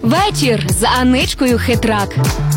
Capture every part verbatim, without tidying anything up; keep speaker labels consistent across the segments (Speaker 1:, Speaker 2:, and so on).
Speaker 1: Вечір з Аничкою Хитрак.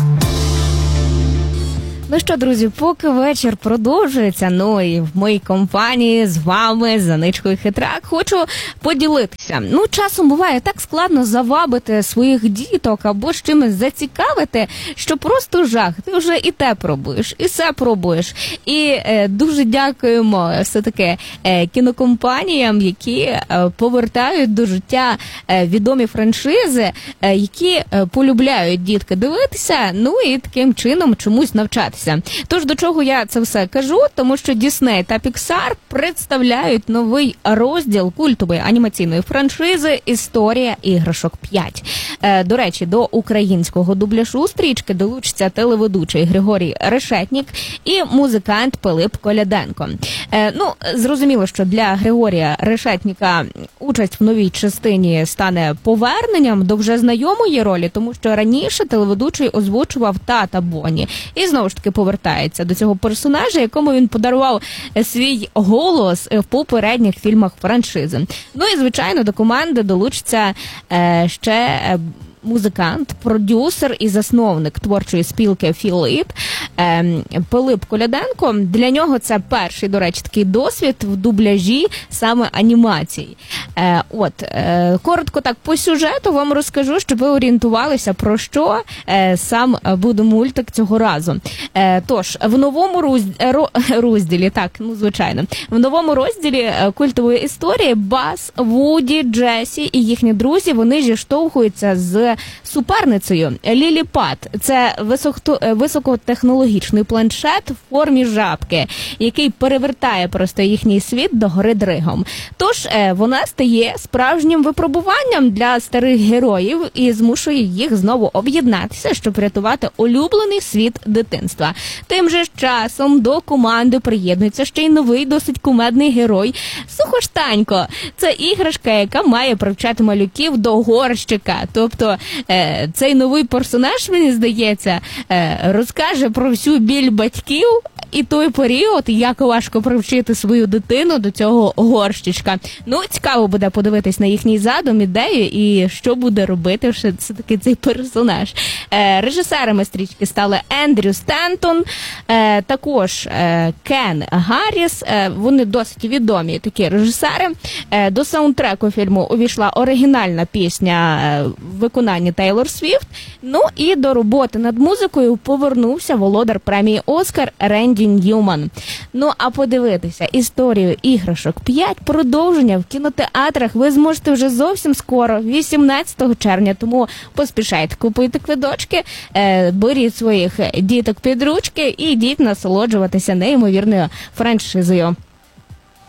Speaker 1: Ну що, друзі, поки вечір продовжується, ну і в моїй компанії з вами, з Аничкою Хитрак, хочу поділитися. Ну, часом буває так складно завабити своїх діток або з чимось зацікавити, що просто жах. Ти вже і те пробуєш, і все пробуєш. І е, дуже дякуємо все-таки е, кінокомпаніям, які е, повертають до життя е, відомі франшизи, е, які е, полюбляють дітки дивитися, ну і таким чином чомусь навчатися. Тож до чого я це все кажу? Тому що Disney та Pixar представляють новий розділ культової анімаційної франшизи «Історія іграшок п'ять». Е, до речі, до українського дубляжу стрічки долучиться телеведучий Григорій Решетнік і музикант Пилип Коляденко. Е, ну, зрозуміло, що для Григорія Решетніка участь в новій частині стане поверненням до вже знайомої ролі, тому що раніше телеведучий озвучував тата Бонні. І знову ж таки повертається до цього персонажа, якому він подарував свій голос в попередніх фільмах франшизи. Ну і, звичайно, до команди долучиться е, ще е, музикант, продюсер і засновник творчої спілки «Філіп» е, Пилип Коляденко. Для нього це перший, до речі, такий досвід в дубляжі саме анімації. Е, от, е, коротко так по сюжету вам розкажу, щоб ви орієнтувалися, про що е, сам буде мультик цього разу. Е, тож, в новому розділі, розділі, так, ну звичайно, в новому розділі культової історії Баз, Вуді, Джесі і їхні друзі, вони зіштовхуються з суперницею Лілі Пат. Це високо, високотехнологічний планшет в формі жабки, який перевертає просто їхній світ до гори дригом. Тож вона стає справжнім випробуванням для старих героїв і змушує їх знову об'єднатися, щоб рятувати улюблений світ дитинства. Тим же часом до команди приєднується ще й новий досить кумедний герой Сухоштанько. Це іграшка, яка має привчати малюків до горщика. Тобто е, цей новий персонаж, мені здається, е, розкаже про всю біль батьків і той період, як важко привчити свою дитину до цього горщичка. Ну, цікаво буде подивитись на їхній задум, ідею і що буде робити все-таки цей персонаж. Е, режисерами стрічки стали Ендрю Стентон, е, також е, Кен Гарріс. Е, вони досить відомі такі режисери. Е, до саундтреку фільму увійшла оригінальна пісня е, в виконанні Тейлор Свіфт. Ну і до роботи над музикою повернувся володар премії «Оскар» Ренді Ньюман. Ну, а подивитися історію іграшок п'ять продовження в кінотеатрах ви зможете вже зовсім скоро, вісімнадцятого червня, тому поспішайте, купуйте квиточки, е, беріть своїх діток під ручки і йдіть насолоджуватися неймовірною франшизою.